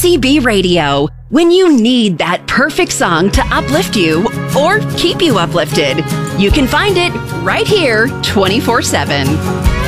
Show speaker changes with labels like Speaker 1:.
Speaker 1: FCB Radio. When you need that perfect song to uplift you or keep you uplifted, you can find it right here 24/7.